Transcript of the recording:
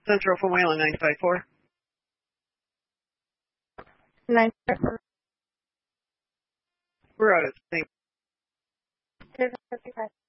Central from Wayland, 954. 954. We're out of sync. 255.